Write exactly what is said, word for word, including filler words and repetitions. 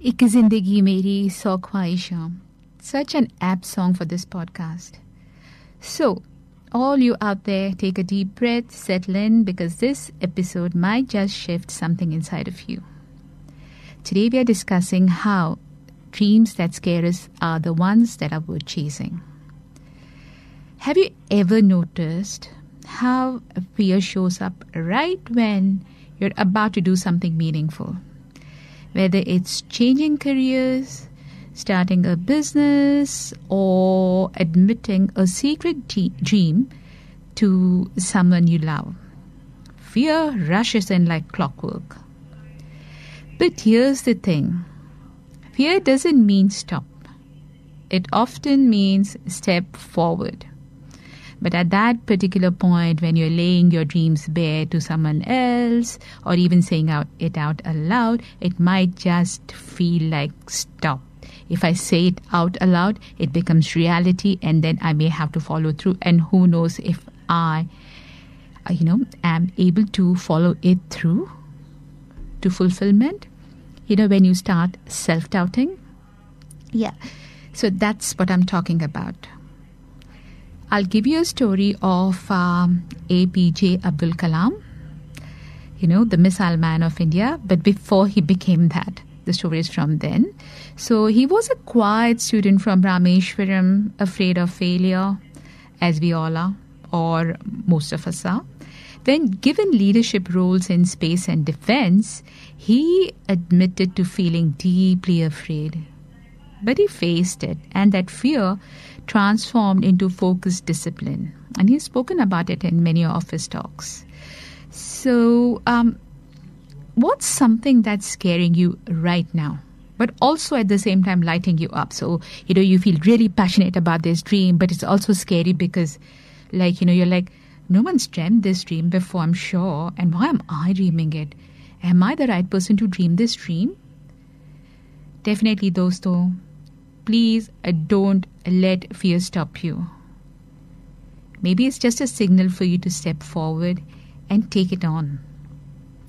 एक जिंदगी मेरी सौ ख्वाहिशां. Such an apt song for this podcast. So, all you out there, take a deep breath, settle in, because this episode might just shift something inside of you. Today we are discussing how dreams that scare us are the ones that are worth chasing. Have you ever noticed how fear shows up right when you're about to do something meaningful? Whether it's changing careers, starting a business, or admitting a secret de- dream to someone you love. Fear rushes in like clockwork. But here's the thing. Fear doesn't mean stop. It often means step forward. But at that particular point, when you're laying your dreams bare to someone else, or even saying out, it out aloud, it might just feel like stop. If I say it out aloud, it becomes reality, and then I may have to follow through. And who knows if I, you know, am able to follow it through to fulfillment. You know, when you start self-doubting. Yeah. So that's what I'm talking about. I'll give you a story of um, A P J Abdul Kalam, you know, the missile man of India, but before he became that. The story is from then. So he was a quiet student from Rameshwaram, afraid of failure, as we all are, or most of us are. When given leadership roles in space and defense, he admitted to feeling deeply afraid. But he faced it, and that fear transformed into focused discipline. And he's spoken about it in many of his talks. So, um, what's something that's scaring you right now, but also at the same time lighting you up? So, you know, you feel really passionate about this dream, but it's also scary because, like, you know, you're like, no one's dreamt this dream before, I'm sure. And why am I dreaming it? Am I the right person to dream this dream? Definitely, dosto, please uh, don't let fear stop you. Maybe it's just a signal for you to step forward and take it on.